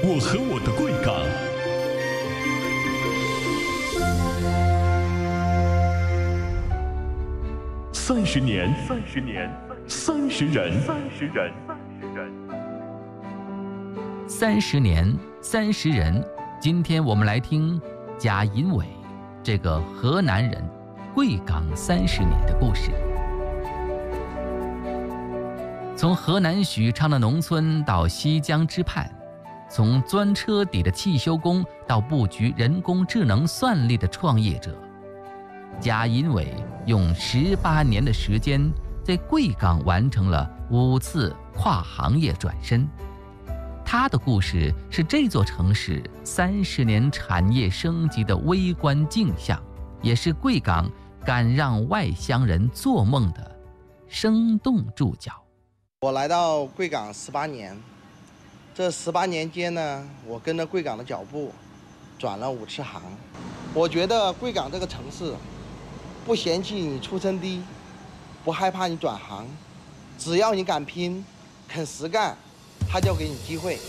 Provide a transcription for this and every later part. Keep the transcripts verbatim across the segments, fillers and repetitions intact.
我和我的贵港。三十年，三十年，三十人，三十人，三十人， 三十年，三十人。今天我们来听贾银伟这个河南人贵港三十年的故事。从河南许昌的农村到西江之畔，从钻车底的汽修工到布局人工智能算力的创业者，贾银伟用十八年的时间，在贵港完成了五次跨行业转身。他的故事是这座城市三十年产业升级的微观镜像，也是贵港敢让外乡人做梦的生动注脚。 我来到贵港十八年，这十八年间呢，我跟着贵港的脚步，转了五次行。我觉得贵港这个城市，不嫌弃你出身低，不害怕你转行，只要你敢拼，肯实干，他就给你机会。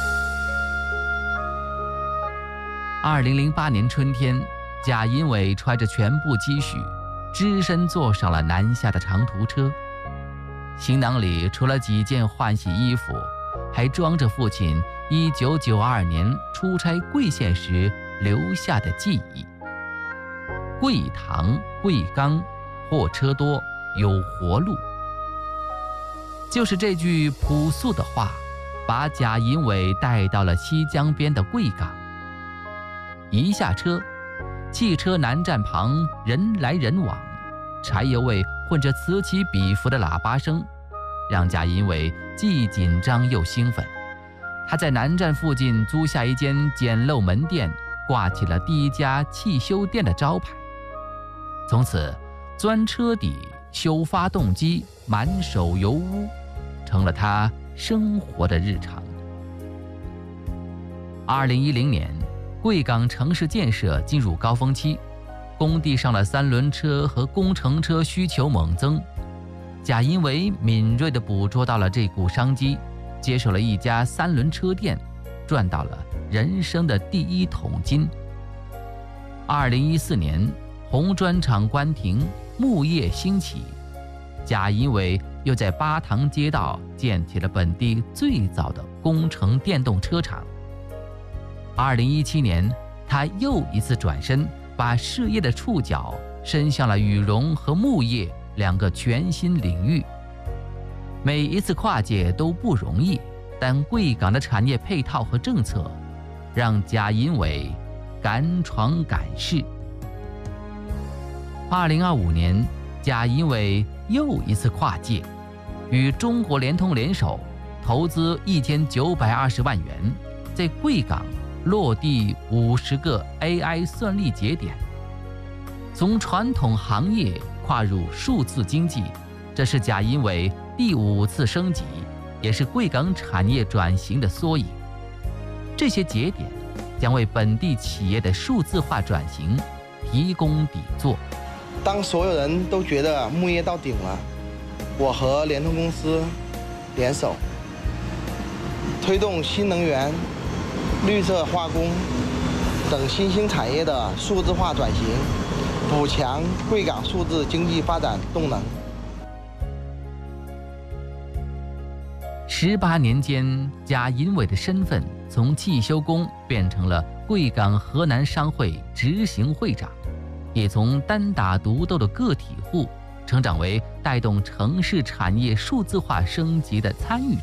二零零八年春天，贾银伟揣着全部积蓄，只身坐上了南下的长途车。行囊里除了几件换洗衣服，还装着父亲一九九二年出差贵县时留下的记忆。贵塘贵钢，货车多，有活路。就是这句朴素的话，把贾银伟带到了西江边的贵港。一下车，汽车南站旁人来人往，柴油味混着此起彼伏的喇叭声，让贾银伟既紧张又兴奋。他在南站附近租下一间简陋门店，挂起了第一家汽修店的招牌。从此，钻车底、修发动机、满手油污，成了他生活的日常。二零一零年，贵港城市建设进入高峰期，工地上的三轮车和工程车需求猛增。贾银伟敏锐地捕捉到了这股商机，接手了一家三轮车店，赚到了人生的第一桶金。二零一四年，红砖厂关停，木业兴起，贾银伟又在巴塘街道建起了本地最早的工程电动车厂。二零一七年，他又一次转身，把事业的触角伸向了羽绒和木业两个全新领域。每一次跨界都不容易，但贵港的产业配套和政策让贾银伟敢闯敢试。二零二五年，贾银伟又一次跨界，与中国联通联手，投资一千九百二十万元，在贵港落地五十个 A I 算力节点，从传统行业跨入数字经济，这是贾银伟第五次升级，也是贵港产业转型的缩影。这些节点将为本地企业的数字化转型提供底座。 当所有人都觉得木业到顶了，我和联通公司联手，推动新能源、绿色化工等新兴产业的数字化转型，补强贵港数字经济发展动能。 十八年间，贾银伟的身份从汽修工变成了贵港河南商会执行会长，也从单打独斗的个体户成长为带动城市产业数字化升级的参与者。